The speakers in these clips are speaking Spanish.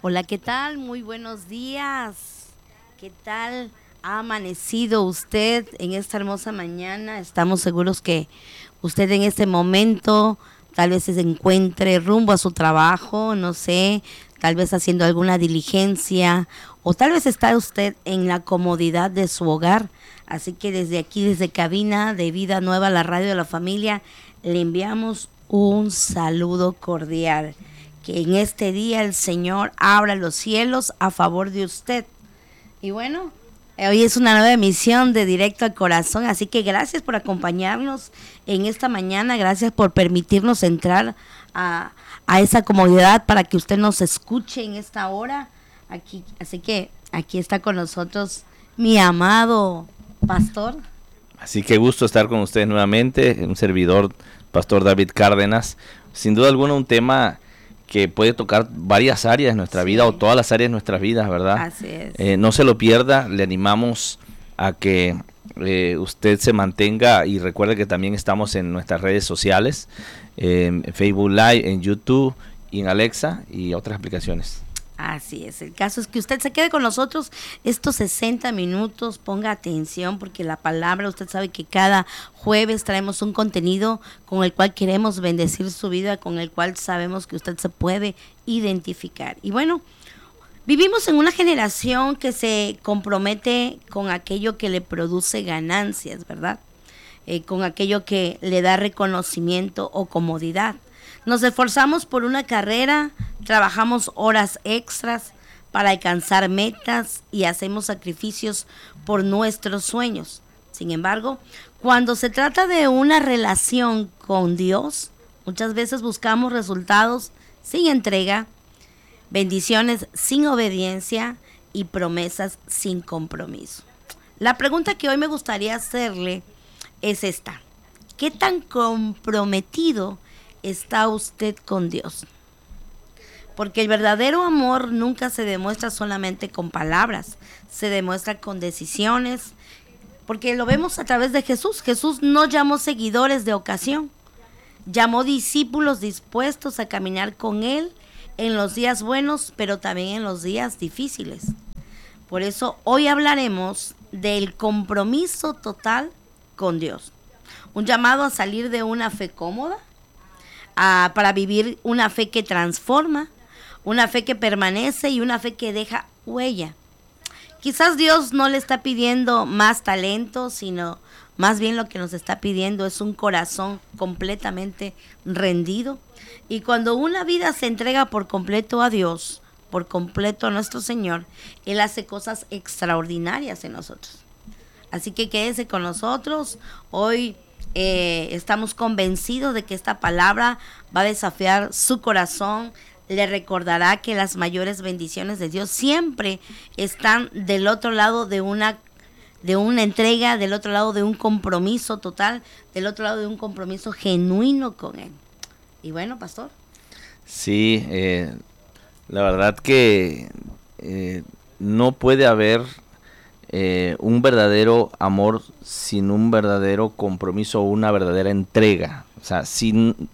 Hola, ¿qué tal? Muy buenos días. ¿Qué tal ha amanecido usted en esta hermosa mañana? Estamos seguros que usted en este momento tal vez se encuentre rumbo a su trabajo, no sé, tal vez haciendo alguna diligencia o tal vez está usted en la comodidad de su hogar. Así que desde aquí, desde cabina de Vida Nueva, la radio de la familia, le enviamos un saludo cordial. Que en este día el Señor abra los cielos a favor de usted. Y bueno, hoy es una nueva emisión de Directo al Corazón, así que gracias por acompañarnos en esta mañana, gracias por permitirnos entrar a esa comodidad para que usted nos escuche en esta hora. Aquí, así que aquí está con nosotros mi amado pastor. Así que gusto estar con ustedes nuevamente, un servidor, Pastor David Cárdenas. Sin duda alguna un tema que puede tocar varias áreas de nuestra vida o todas las áreas de nuestras vidas, ¿verdad? Así es. No se lo pierda, le animamos a que usted se mantenga y recuerde que también estamos en nuestras redes sociales, en Facebook Live, en YouTube y en Alexa y otras aplicaciones. Así es, el caso es que usted se quede con nosotros estos 60 minutos, ponga atención porque la palabra, usted sabe que cada jueves traemos un contenido con el cual queremos bendecir su vida, con el cual sabemos que usted se puede identificar. Y bueno, vivimos en una generación que se compromete con aquello que le produce ganancias, ¿verdad? Con aquello que le da reconocimiento o comodidad. Nos esforzamos por una carrera, trabajamos horas extras para alcanzar metas y hacemos sacrificios por nuestros sueños. Sin embargo, cuando se trata de una relación con Dios, muchas veces buscamos resultados sin entrega, bendiciones sin obediencia y promesas sin compromiso. La pregunta que hoy me gustaría hacerle es esta: ¿qué tan comprometido está usted con Dios? Porque el verdadero amor nunca se demuestra solamente con palabras, se demuestra con decisiones, porque lo vemos a través de Jesús. Jesús no llamó seguidores de ocasión, llamó discípulos dispuestos a caminar con Él en los días buenos, pero también en los días difíciles. Por eso hoy hablaremos del compromiso total con Dios. Un llamado a salir de una fe cómoda, para vivir una fe que transforma, una fe que permanece y una fe que deja huella. Quizás Dios no le está pidiendo más talento, sino más bien lo que nos está pidiendo es un corazón completamente rendido. Y cuando una vida se entrega por completo a Dios, por completo a nuestro Señor, Él hace cosas extraordinarias en nosotros. Así que quédese con nosotros. Hoy estamos convencidos de que esta palabra va a desafiar su corazón, le recordará que las mayores bendiciones de Dios siempre están del otro lado de una entrega, del otro lado de un compromiso total, del otro lado de un compromiso genuino con Él. Y bueno, pastor. Sí, la verdad que no puede haber un verdadero amor sin un verdadero compromiso o una verdadera entrega. O sea, si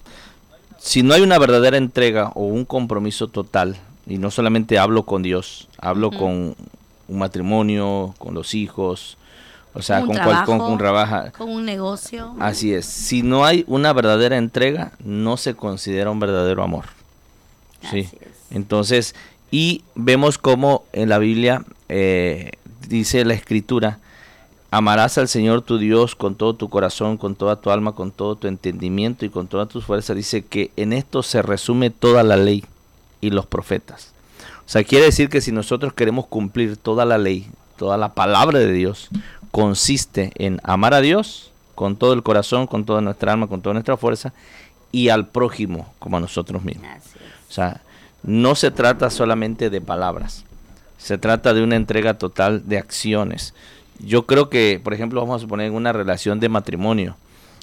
no hay una verdadera entrega o un compromiso total, y no solamente hablo con Dios, hablo con un matrimonio, con los hijos, o sea, con un trabajo, con un negocio. Así es. Si no hay una verdadera entrega, no se considera un verdadero amor. Sí. Entonces, y vemos cómo en la Biblia dice la Escritura: amarás al Señor tu Dios con todo tu corazón, con toda tu alma, con todo tu entendimiento y con todas tus fuerzas. Dice que en esto se resume toda la ley y los profetas. O sea, quiere decir que si nosotros queremos cumplir toda la ley, toda la palabra de Dios, consiste en amar a Dios con todo el corazón, con toda nuestra alma, con toda nuestra fuerza, y al prójimo como a nosotros mismos. O sea, no se trata solamente de palabras, se trata de una entrega total de acciones. Yo creo que, por ejemplo, vamos a suponer en una relación de matrimonio,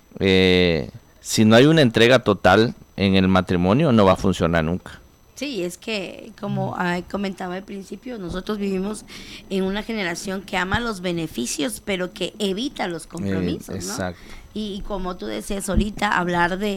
si no hay una entrega total en el matrimonio, no va a funcionar nunca. Sí, es que, como comentaba al principio, nosotros vivimos en una generación que ama los beneficios, pero que evita los compromisos, ¿no? Exacto. Y como tú decías ahorita, hablar de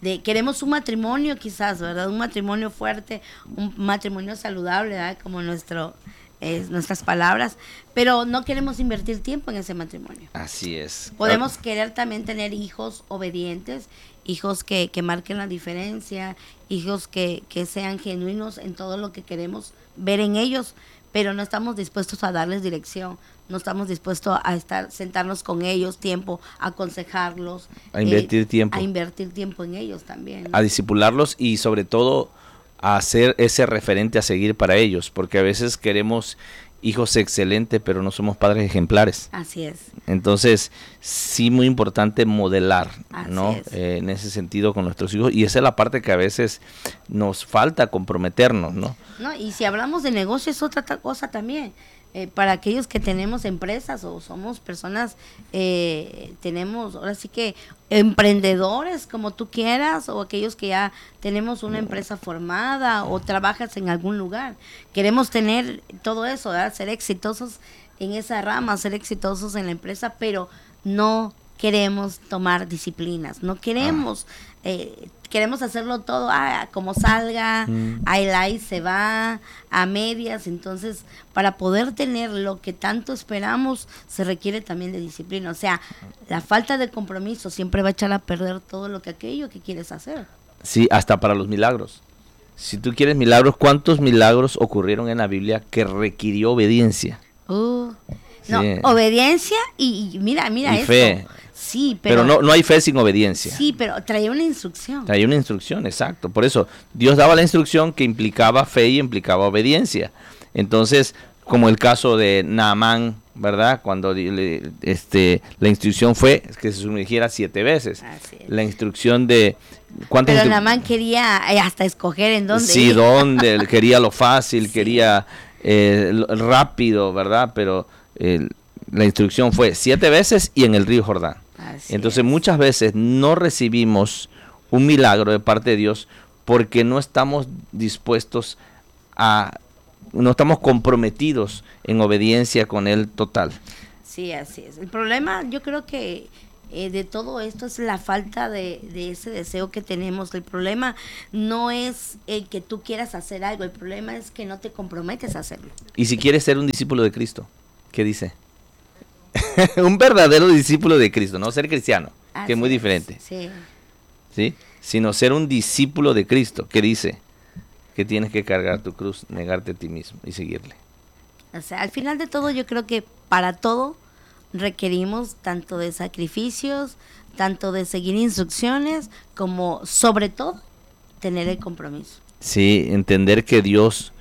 queremos un matrimonio quizás, ¿verdad? Un matrimonio fuerte, un matrimonio saludable, ¿verdad? Como nuestras palabras, pero no queremos invertir tiempo en ese matrimonio. Así es. Podemos querer también tener hijos obedientes, hijos que marquen la diferencia, hijos que sean genuinos en todo lo que queremos ver en ellos, pero no estamos dispuestos a darles dirección, no estamos dispuestos a sentarnos con ellos tiempo, a aconsejarlos, a invertir tiempo. A invertir tiempo en ellos también, ¿no? A discipularlos y sobre todo a ser ese referente a seguir para ellos, porque a veces queremos hijos excelentes, pero no somos padres ejemplares. Así es. Entonces, sí, muy importante modelar, ¿no? Así es. En ese sentido con nuestros hijos, y esa es la parte que a veces nos falta comprometernos, ¿no? No, y si hablamos de negocio es otra cosa también. Para aquellos que tenemos empresas o somos personas, tenemos ahora sí que emprendedores como tú quieras, o aquellos que ya tenemos una empresa formada o trabajas en algún lugar, queremos tener todo eso, ¿verdad? Ser exitosos en esa rama, ser exitosos en la empresa, pero no queremos tomar disciplinas, no queremos, queremos hacerlo todo como salga, ahí se va, a medias. Entonces, para poder tener lo que tanto esperamos, se requiere también de disciplina. O sea, la falta de compromiso siempre va a echar a perder todo aquello que quieres hacer. Sí, hasta para los milagros. Si tú quieres milagros, ¿cuántos milagros ocurrieron en la Biblia que requirió obediencia? No, Sí. obediencia y mira Y eso. fe. Sí, Pero no hay fe sin obediencia. Sí, pero traía una instrucción. Traía una instrucción, exacto. Por eso, Dios daba la instrucción que implicaba fe y implicaba obediencia. Entonces, como el caso de Naamán, ¿verdad? Cuando la instrucción fue que se sumergiera 7 veces. Así es. La instrucción de... Pero Naamán quería hasta escoger en dónde. Sí, dónde. Él quería lo fácil, sí. Quería lo rápido, ¿verdad? Pero la instrucción fue 7 veces y en el río Jordán. Entonces muchas veces no recibimos un milagro de parte de Dios porque no estamos dispuestos no estamos comprometidos en obediencia con Él total. Sí, así es. El problema, yo creo que de todo esto es la falta de ese deseo que tenemos. El problema no es el que tú quieras hacer algo, el problema es que no te comprometes a hacerlo. Y si quieres ser un discípulo de Cristo, ¿qué dice? Un verdadero discípulo de Cristo, no ser cristiano, que es muy diferente. Sí. ¿Sí? Sino ser un discípulo de Cristo, que dice que tienes que cargar tu cruz, negarte a ti mismo y seguirle. O sea, al final de todo, yo creo que para todo requerimos tanto de sacrificios, tanto de seguir instrucciones, como sobre todo tener el compromiso. Sí, entender que Dios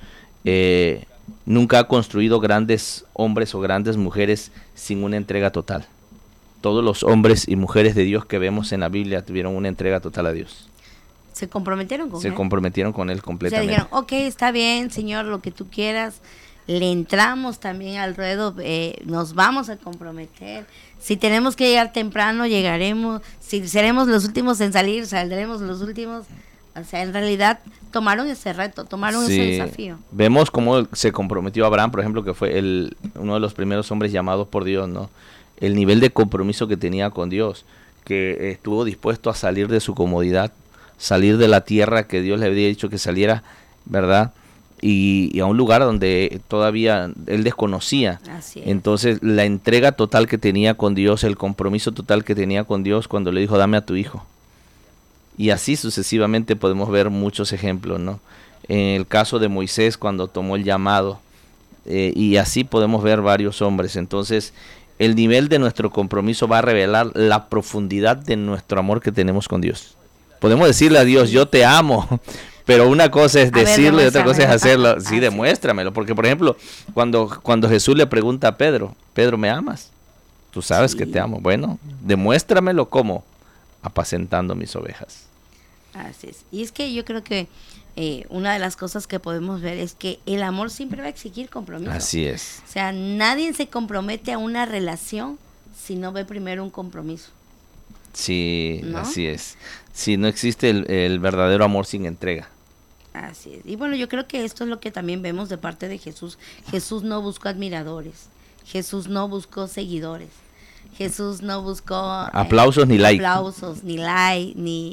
nunca ha construido grandes hombres o grandes mujeres sin una entrega total. Todos los hombres y mujeres de Dios que vemos en la Biblia tuvieron una entrega total a Dios. Se comprometieron con Él. Se comprometieron con Él completamente. O sea, dijeron, ok, está bien, Señor, lo que tú quieras. Le entramos también al ruedo, nos vamos a comprometer. Si tenemos que llegar temprano, llegaremos. Si seremos los últimos en salir, saldremos los últimos. O sea, en realidad tomaron ese reto, tomaron ese desafío. Vemos cómo se comprometió Abraham, por ejemplo, que fue uno de los primeros hombres llamados por Dios, ¿no? El nivel de compromiso que tenía con Dios, que estuvo dispuesto a salir de su comodidad, salir de la tierra que Dios le había dicho que saliera, ¿verdad? Y a un lugar donde todavía él desconocía. Así es. Entonces, la entrega total que tenía con Dios, el compromiso total que tenía con Dios cuando le dijo, dame a tu hijo. Y así sucesivamente podemos ver muchos ejemplos, ¿no? En el caso de Moisés, cuando tomó el llamado, y así podemos ver varios hombres. Entonces, el nivel de nuestro compromiso va a revelar la profundidad de nuestro amor que tenemos con Dios. Podemos decirle a Dios, yo te amo, pero una cosa es decirlo y otra cosa es hacerlo. Sí, demuéstramelo. Porque, por ejemplo, cuando Jesús le pregunta a Pedro, Pedro, ¿me amas? Tú sabes que te amo. Bueno, demuéstramelo ¿cómo? Apacentando mis ovejas. Así es. Y es que yo creo que una de las cosas que podemos ver es que el amor siempre va a exigir compromiso. Así es. O sea, nadie se compromete a una relación si no ve primero un compromiso. Sí, ¿no? Así es. Sí, no existe el verdadero amor sin entrega. Así es. Y bueno, yo creo que esto es lo que también vemos de parte de Jesús. Jesús no buscó admiradores. Jesús no buscó seguidores. Jesús no buscó aplausos ni like. Aplausos, ni like,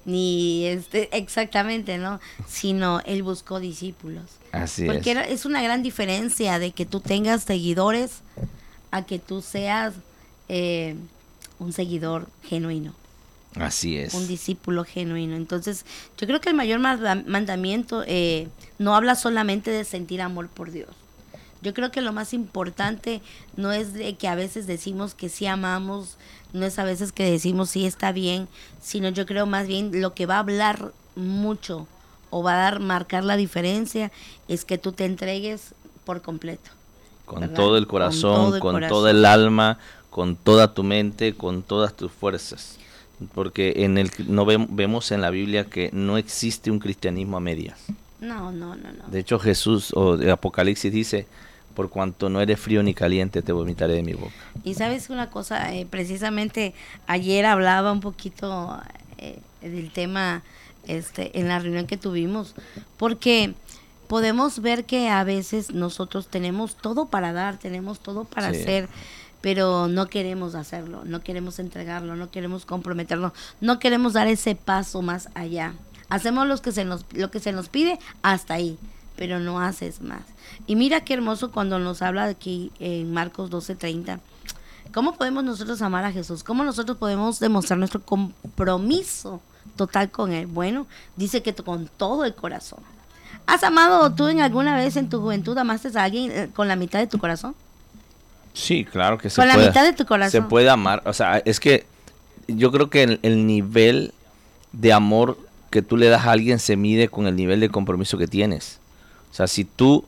ni exactamente, ¿no? Sino Él buscó discípulos. Así Porque es. es una gran diferencia de que tú tengas seguidores a que tú seas un seguidor genuino, Así es. un discípulo genuino. Entonces, yo creo que el mayor mandamiento no habla solamente de sentir amor por Dios. Yo creo que lo más importante no es de que a veces decimos que sí amamos, no es a veces que decimos sí está bien, sino yo creo más bien lo que va a hablar mucho o va a marcar la diferencia es que tú te entregues por completo. Con ¿verdad? todo el corazón, con todo el alma, con toda tu mente, con todas tus fuerzas. Porque no vemos en la Biblia que no existe un cristianismo a medias. No. De hecho, Jesús o de Apocalipsis dice, por cuanto no eres frío ni caliente, te vomitaré de mi boca. Y sabes una cosa, precisamente ayer hablaba un poquito del tema en la reunión que tuvimos, porque podemos ver que a veces nosotros tenemos todo para dar, tenemos todo para hacer, pero no queremos hacerlo, no queremos entregarlo, no queremos comprometerlo, no queremos dar ese paso más allá. Hacemos lo que se nos pide hasta ahí, pero no haces más. Y mira qué hermoso cuando nos habla aquí en Marcos 12:30. ¿Cómo podemos nosotros amar a Jesús? ¿Cómo nosotros podemos demostrar nuestro compromiso total con Él? Bueno, dice que con todo el corazón. ¿Has amado tú en alguna vez en tu juventud, amaste a alguien con la mitad de tu corazón? Sí, claro que se puede. Con la mitad de tu corazón. Se puede amar. O sea, es que yo creo que el nivel de amor que tú le das a alguien se mide con el nivel de compromiso que tienes. O sea, si tú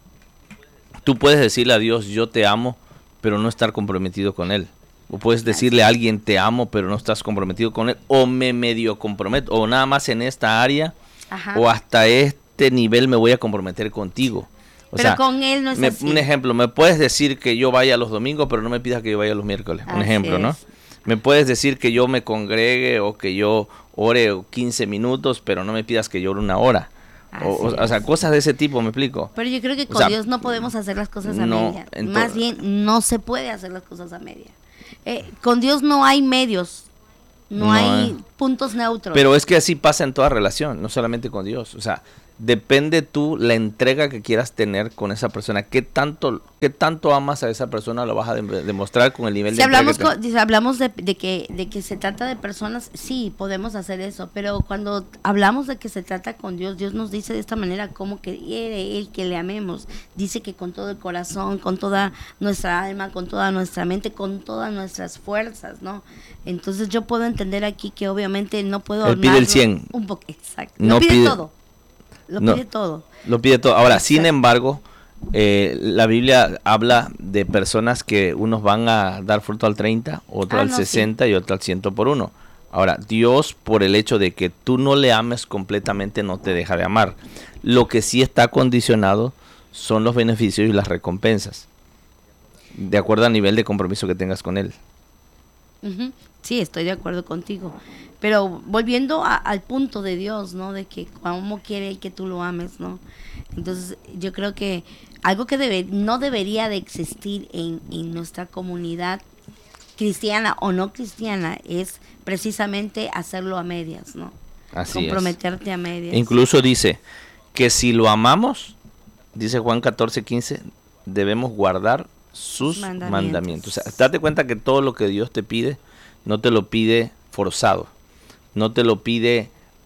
puedes decirle a Dios, yo te amo, pero no estar comprometido con Él. O puedes decirle a alguien, te amo, pero no estás comprometido con Él. O me medio comprometo, o nada más en esta área, o hasta este nivel me voy a comprometer contigo. Pero con Él no es así. Un ejemplo, me puedes decir que yo vaya los domingos, pero no me pidas que yo vaya los miércoles. Un ejemplo, ¿no? Me puedes decir que yo me congregue o que yo ore 15 minutos, pero no me pidas que yo ore una hora. O sea, cosas de ese tipo, ¿me explico? Pero yo creo que con Dios no podemos hacer las cosas a media. Más bien, no se puede hacer las cosas a media. Con Dios no hay medios, no hay puntos neutros. Pero es que así pasa en toda relación, no solamente con Dios. O sea, depende tú la entrega que quieras tener con esa persona. ¿Qué tanto amas a esa persona? Lo vas a demostrar con el nivel de entrega si hablamos de que se trata de personas, sí, podemos hacer eso. Pero cuando hablamos de que se trata con Dios, Dios nos dice de esta manera cómo quiere Él que le amemos. Dice que con todo el corazón, con toda nuestra alma, con toda nuestra mente, con todas nuestras fuerzas, ¿no? Entonces yo puedo entender aquí que obviamente no puedo Él pide el 100. Un poco, exacto. No pide todo. Pide todo. Lo pide todo. Ahora, sin embargo, la Biblia habla de personas que unos van a dar fruto al 30, otro al 60 y otro al 100 por uno. Ahora, Dios, por el hecho de que tú no le ames completamente, no te deja de amar. Lo que sí está condicionado son los beneficios y las recompensas, de acuerdo al nivel de compromiso que tengas con Él. Sí, estoy de acuerdo contigo. Pero volviendo al punto de Dios, ¿no? De que cómo quiere que tú lo ames, ¿no? Entonces, yo creo que algo que no debería de existir en nuestra comunidad cristiana o no cristiana es precisamente hacerlo a medias, ¿no? Así comprometerte a medias. Incluso dice que si lo amamos, dice Juan 14:15, debemos guardar sus mandamientos. O sea, date cuenta que todo lo que Dios te pide, no te lo pide forzado, no te lo pide,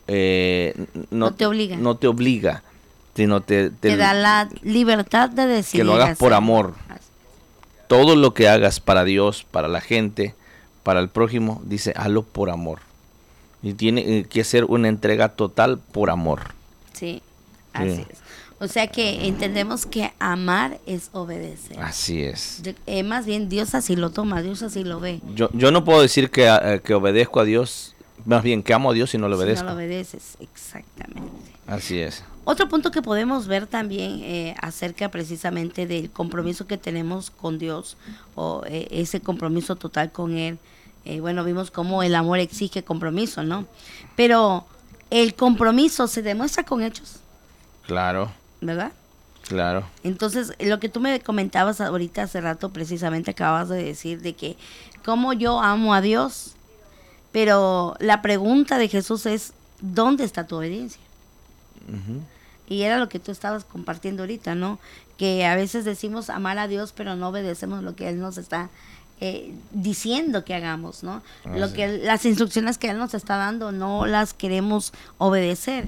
no te obliga, sino te da la libertad de decidir. Que lo hagas por amor. Todo lo que hagas para Dios, para la gente, para el prójimo, dice, hazlo por amor. Y tiene que ser una entrega total por amor. Sí, así es. O sea que entendemos que amar es obedecer. Así es. Más bien Dios así lo toma, Dios así lo ve. Yo no puedo decir que obedezco a Dios, más bien que amo a Dios y no le obedezco. Si no lo obedeces, exactamente. Así es. Otro punto que podemos ver también acerca precisamente del compromiso que tenemos con Dios o ese compromiso total con Él. Bueno, vimos cómo el amor exige compromiso, ¿no? Pero el compromiso se demuestra con hechos. Claro. ¿Verdad? Claro. Entonces, lo que tú me comentabas ahorita hace rato, precisamente acabas de decir de que cómo yo amo a Dios, Pero la pregunta de Jesús es, ¿dónde está tu obediencia? Ujú. Y era lo que tú estabas compartiendo ahorita, ¿no? Que a veces decimos amar a Dios, pero no obedecemos lo que Él nos está diciendo que hagamos, ¿no? Lo Sí. que las instrucciones que Él nos está dando, no las queremos obedecer.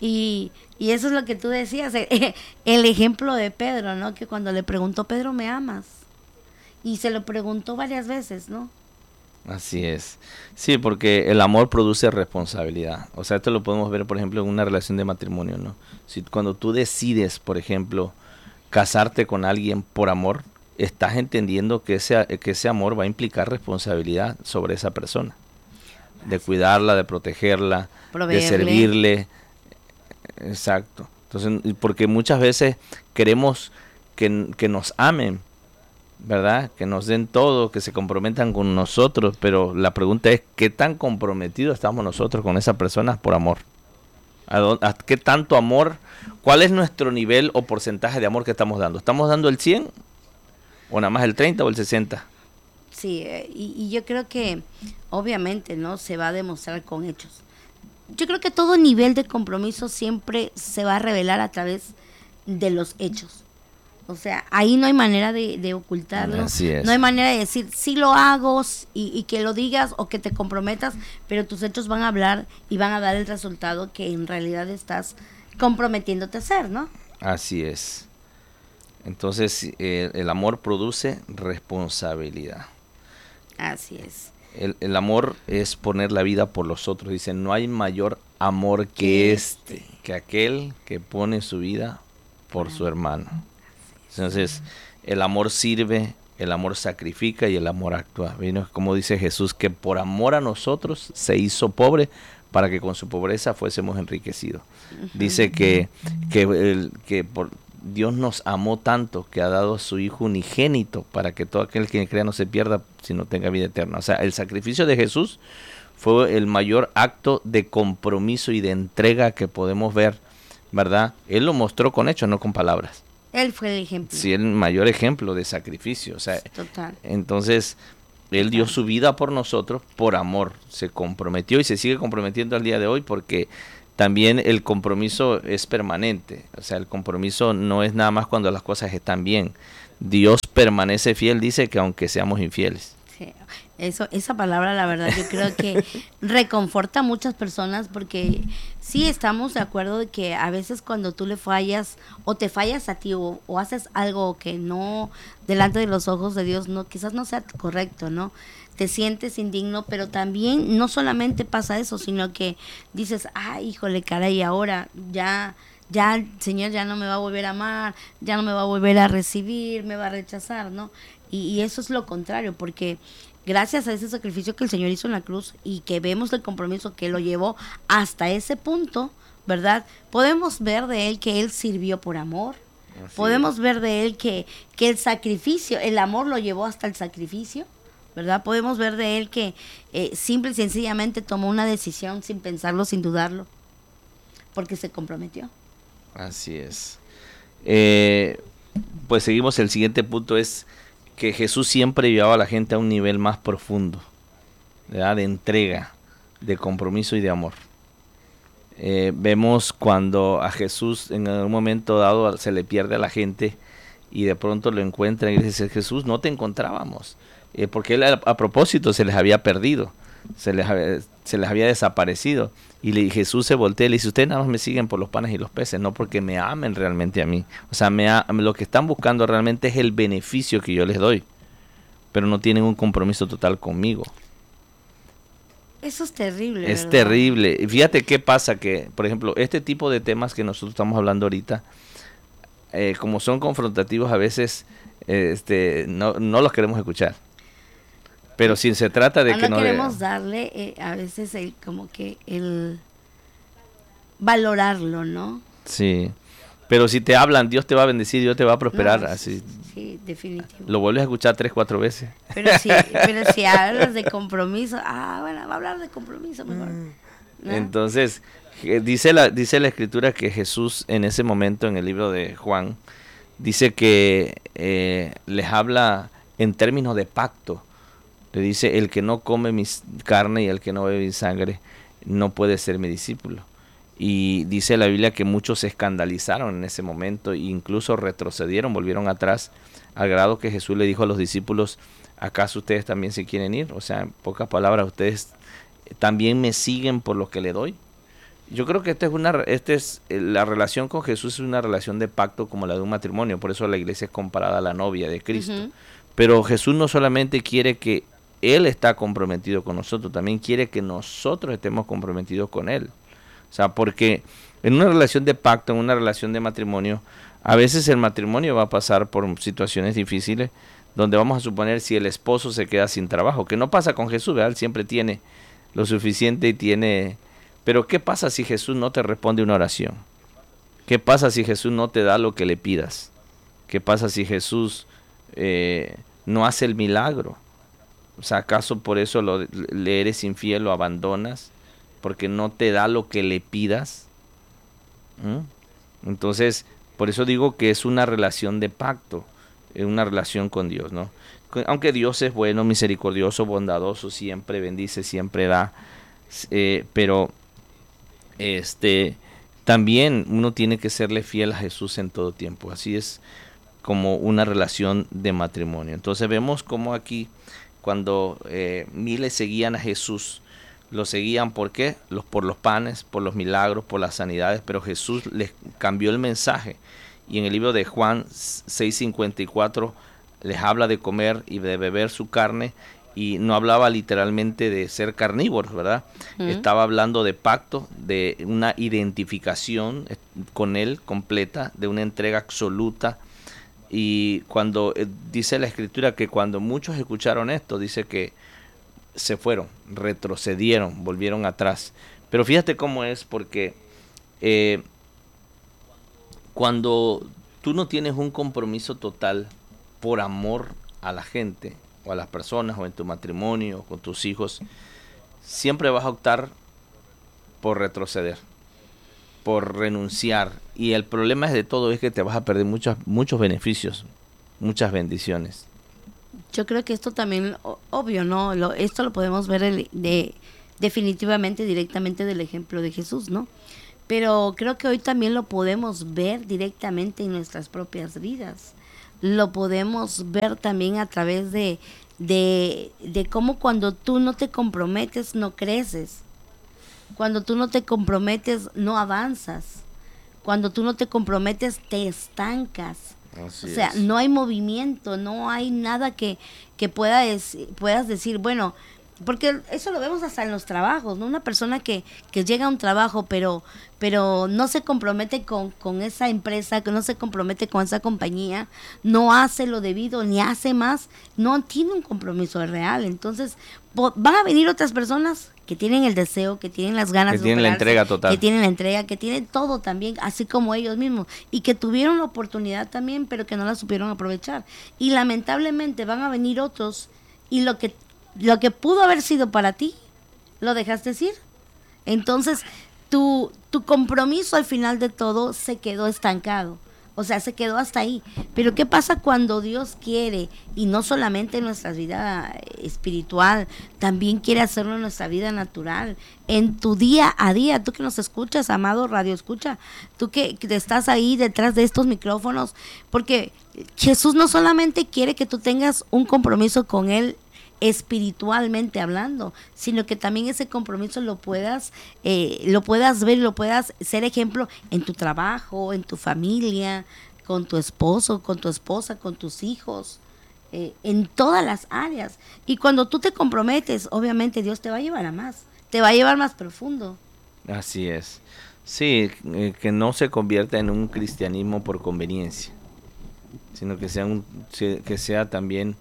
Y eso es lo que tú decías, el ejemplo de Pedro, ¿no? Que cuando le preguntó, Pedro, ¿me amas? Y se lo preguntó varias veces, ¿no? Así es. Sí, porque el amor produce responsabilidad. O sea, esto lo podemos ver, por ejemplo, en una relación de matrimonio, ¿no? Si cuando tú decides, por ejemplo, casarte con alguien por amor, estás entendiendo que ese amor va a implicar responsabilidad sobre esa persona. De cuidarla, de protegerla, de Proveerle. servirle. Exacto. Entonces, porque muchas veces queremos que nos amen, ¿verdad? Que nos den todo, que se comprometan con nosotros, pero la pregunta es, ¿qué tan comprometidos estamos nosotros con esas personas por amor? ¿A qué tanto amor? ¿Cuál es nuestro nivel o porcentaje de amor que estamos dando? ¿Estamos dando el 100 o nada más el 30 o el 60? Sí, y yo creo que obviamente, ¿no? Se va a demostrar con hechos. Yo creo que todo nivel de compromiso siempre se va a revelar a través de los hechos. O sea, ahí no hay manera de ocultarlo. Así es. No hay manera de decir, sí lo hago y que lo digas o que te comprometas, pero tus hechos van a hablar y van a dar el resultado que en realidad estás comprometiéndote a hacer, ¿no? Así es. Entonces, el amor produce responsabilidad. Así es. El amor es poner la vida por los otros. Dice, no hay mayor amor que que aquel que pone su vida por su hermano. Entonces, el amor sirve, el amor sacrifica y el amor actúa. ¿Vino? Como dice Jesús, que por amor a nosotros se hizo pobre para que con su pobreza fuésemos enriquecidos. Dice que por Dios nos amó tanto que ha dado a su Hijo unigénito para que todo aquel que crea no se pierda, sino tenga vida eterna. O sea, el sacrificio de Jesús fue el mayor acto de compromiso y de entrega que podemos ver, ¿verdad? Él lo mostró con hechos, no con palabras. Él fue el ejemplo. Sí, el mayor ejemplo de sacrificio. O sea, Total. entonces, Él dio su vida por nosotros, por amor. Se comprometió y se sigue comprometiendo al día de hoy porque también el compromiso es permanente. O sea, el compromiso no es nada más cuando las cosas están bien. Dios permanece fiel, dice, que aunque seamos infieles. Sí, esa palabra, la verdad, yo creo que reconforta a muchas personas porque sí estamos de acuerdo de que a veces cuando tú le fallas o te fallas a ti o haces algo que no delante de los ojos de Dios, no, quizás no sea correcto, ¿no? Te sientes indigno, pero también no solamente pasa eso, sino que dices, ay, híjole, caray, ahora ya el Señor ya no me va a volver a amar, ya no me va a volver a recibir, me va a rechazar, ¿no? Y eso es lo contrario, porque gracias a ese sacrificio que el Señor hizo en la cruz y que vemos el compromiso que lo llevó hasta ese punto, ¿verdad? Podemos ver de Él que Él sirvió por amor. Así podemos ver de Él que el sacrificio, el amor lo llevó hasta el sacrificio, ¿verdad? Podemos ver de Él que simple y sencillamente tomó una decisión sin pensarlo, sin dudarlo, porque se comprometió. Así es. Pues seguimos, el siguiente punto es que Jesús siempre llevaba a la gente a un nivel más profundo, ¿verdad? De entrega, de compromiso y de amor. Vemos cuando a Jesús en un momento dado se le pierde a la gente y de pronto lo encuentran y dice, Jesús, no te encontrábamos, porque él a propósito se les había perdido, se les había desaparecido. Y Jesús se voltea y le dice, ustedes nada más me siguen por los panes y los peces, no porque me amen realmente a mí. O sea, lo que están buscando realmente es el beneficio que yo les doy, pero no tienen un compromiso total conmigo. Eso es terrible. Es ¿verdad? terrible. Y fíjate qué pasa, que por ejemplo, este tipo de temas que nosotros estamos hablando ahorita, como son confrontativos a veces, no los queremos escuchar. Pero si se trata de que no queremos darle a veces el valorarlo, ¿no? Sí. Pero si te hablan, Dios te va a bendecir, Dios te va a prosperar, No, así. Sí, definitivo. Lo vuelves a escuchar 3-4 veces. Pero si hablas de compromiso, bueno, va a hablar de compromiso mejor. ¿No? Entonces, dice la Escritura que Jesús en ese momento en el libro de Juan dice que les habla en términos de pacto. Le dice, el que no come mi carne y el que no bebe mi sangre no puede ser mi discípulo. Y dice la Biblia que muchos se escandalizaron en ese momento e incluso retrocedieron, volvieron atrás, al grado que Jesús le dijo a los discípulos, ¿acaso ustedes también se quieren ir? O sea, en pocas palabras, ¿ustedes también me siguen por lo que le doy? Yo creo que la relación con Jesús es una relación de pacto como la de un matrimonio, por eso la iglesia es comparada a la novia de Cristo. Uh-huh. Pero Jesús no solamente quiere que Él está comprometido con nosotros, también quiere que nosotros estemos comprometidos con Él. O sea, porque en una relación de pacto, en una relación de matrimonio, a veces el matrimonio va a pasar por situaciones difíciles, donde vamos a suponer si el esposo se queda sin trabajo, que no pasa con Jesús, ¿verdad? Él siempre tiene lo suficiente y tiene... Pero ¿qué pasa si Jesús no te responde una oración? ¿Qué pasa si Jesús no te da lo que le pidas? ¿Qué pasa si Jesús no hace el milagro? O sea, ¿acaso por eso le eres infiel o abandonas? Porque no te da lo que le pidas. Entonces, por eso digo que es una relación de pacto, una relación con Dios, ¿no? Aunque Dios es bueno, misericordioso, bondadoso, siempre bendice, siempre da, pero también uno tiene que serle fiel a Jesús en todo tiempo. Así es como una relación de matrimonio. Entonces vemos como aquí, cuando miles seguían a Jesús, lo seguían ¿por qué? Por los panes, por los milagros, por las sanidades, pero Jesús les cambió el mensaje. Y en el libro de Juan 6:54 les habla de comer y de beber su carne, y no hablaba literalmente de ser carnívoros, ¿verdad? Estaba hablando de pacto, de una identificación con Él completa, de una entrega absoluta. Y cuando dice la Escritura que cuando muchos escucharon esto, dice que se fueron, retrocedieron, volvieron atrás. Pero fíjate cómo es, porque cuando tú no tienes un compromiso total por amor a la gente, o a las personas, o en tu matrimonio, o con tus hijos, siempre vas a optar por retroceder, por renunciar. Y el problema de todo es que te vas a perder muchos beneficios, muchas bendiciones. Yo creo que esto también, obvio, ¿no? Esto lo podemos ver definitivamente, directamente del ejemplo de Jesús, ¿no? Pero creo que hoy también lo podemos ver directamente en nuestras propias vidas. Lo podemos ver también a través de cómo cuando tú no te comprometes, no creces. Cuando tú no te comprometes, no avanzas. Cuando tú no te comprometes, te estancas. Así o sea, es. No hay movimiento, no hay nada que puedas decir, bueno, porque eso lo vemos hasta en los trabajos, ¿no? Una persona que llega a un trabajo, pero no se compromete con esa empresa, que no se compromete con esa compañía, no hace lo debido, ni hace más, no tiene un compromiso real. Entonces, van a venir otras personas que tienen el deseo, que tienen las ganas, que de tienen la entrega total, que tienen la entrega, que tienen todo también, así como ellos mismos, y que tuvieron la oportunidad también, pero que no la supieron aprovechar. Y lamentablemente van a venir otros, y lo que pudo haber sido para ti, lo dejaste ir. Entonces, tu compromiso al final de todo se quedó estancado. O sea, se quedó hasta ahí. Pero ¿qué pasa cuando Dios quiere? Y no solamente en nuestra vida espiritual, también quiere hacerlo en nuestra vida natural, en tu día a día. Tú que nos escuchas, amado Radio Escucha, tú que estás ahí detrás de estos micrófonos, porque Jesús no solamente quiere que tú tengas un compromiso con Él espiritualmente hablando, sino que también ese compromiso lo puedas ver, lo puedas ser ejemplo en tu trabajo, en tu familia, con tu esposo, con tu esposa, con tus hijos, en todas las áreas. Y cuando tú te comprometes, obviamente Dios te va a llevar a más, te va a llevar más profundo. Así es. Sí, que no se convierta en un cristianismo por conveniencia, sino que sea también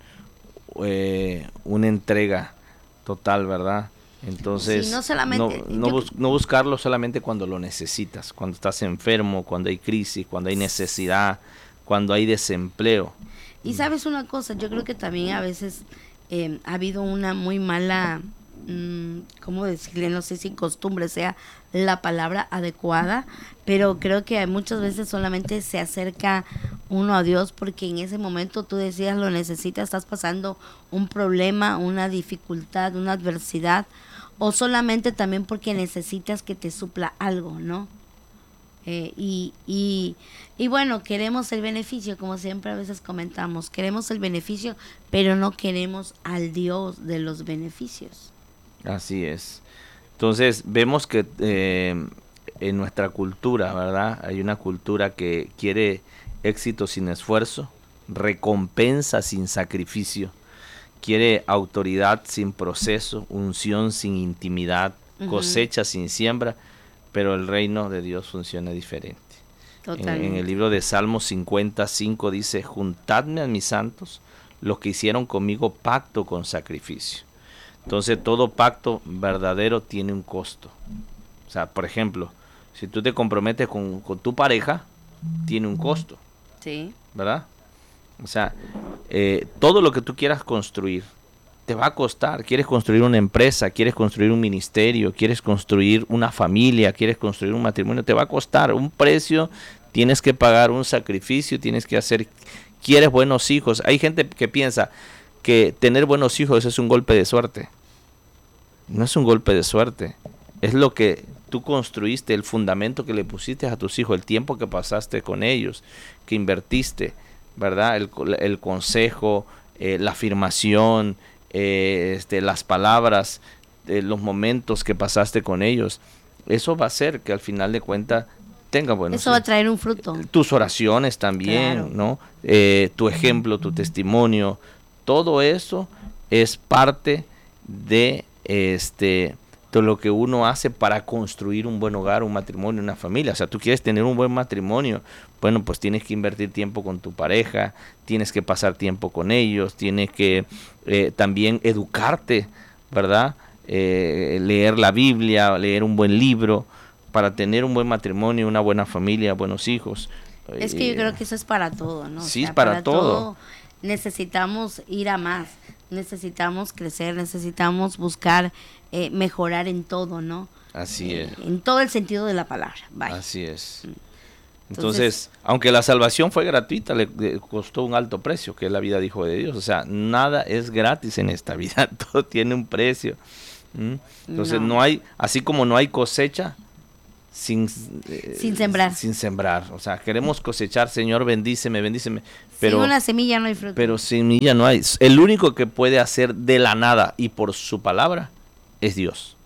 una entrega total, ¿verdad? Entonces, sí, no solamente, no buscarlo solamente cuando lo necesitas, cuando estás enfermo, cuando hay crisis, cuando hay necesidad, cuando hay desempleo. Y sabes una cosa, yo creo que también a veces ha habido una muy mala, ¿cómo decirle? No sé si costumbre sea la palabra adecuada, pero creo que muchas veces solamente se acerca uno a Dios, porque en ese momento tú decías lo necesitas, estás pasando un problema, una dificultad, una adversidad, o solamente también porque necesitas que te supla algo, ¿no? Y bueno, queremos el beneficio, como siempre a veces comentamos, queremos el beneficio, pero no queremos al Dios de los beneficios. Así es. Entonces vemos que en nuestra cultura, ¿verdad? Hay una cultura que quiere éxito sin esfuerzo, recompensa sin sacrificio, quiere autoridad sin proceso, unción sin intimidad, cosecha sin siembra, pero el reino de Dios funciona diferente. En el libro de Salmos 55 dice, juntadme a mis santos, los que hicieron conmigo pacto con sacrificio. Entonces todo pacto verdadero tiene un costo. O sea, por ejemplo, si tú te comprometes con tu pareja, tiene un costo. Sí. ¿Verdad? O sea, todo lo que tú quieras construir te va a costar. Quieres construir una empresa, quieres construir un ministerio, quieres construir una familia, quieres construir un matrimonio, te va a costar un precio, tienes que pagar un sacrificio, tienes que hacer, quieres buenos hijos. Hay gente que piensa que tener buenos hijos es un golpe de suerte. No es un golpe de suerte, es lo que tú construiste, el fundamento que le pusiste a tus hijos, el tiempo que pasaste con ellos, que invertiste, ¿verdad? El consejo, la afirmación, las palabras, los momentos que pasaste con ellos. Eso va a hacer que al final de cuentas tenga buenos. Eso va a traer un fruto. Tus oraciones también, claro, ¿no? Tu ejemplo, tu testimonio, todo eso es parte de todo lo que uno hace para construir un buen hogar, un matrimonio, una familia. O sea, tú quieres tener un buen matrimonio, bueno, pues tienes que invertir tiempo con tu pareja, tienes que pasar tiempo con ellos, tienes que también educarte, ¿verdad? Leer la Biblia, leer un buen libro, para tener un buen matrimonio, una buena familia, buenos hijos. Es que yo creo que eso es para todo, ¿no? Sí, o sea, es para todo. Necesitamos ir a más, necesitamos crecer, necesitamos buscar mejorar en todo, ¿no? Así es. En todo el sentido de la palabra. Vaya. Así es. Entonces, aunque la salvación fue gratuita, le costó un alto precio, que es la vida de Hijo de Dios. O sea, nada es gratis en esta vida, todo tiene un precio. Entonces, no hay, así como no hay cosecha sin sembrar. Sin sembrar. O sea, queremos cosechar, Señor, bendíceme, pero sin una semilla no hay fruto. Pero semilla no hay. El único que puede hacer de la nada y por su palabra es Dios.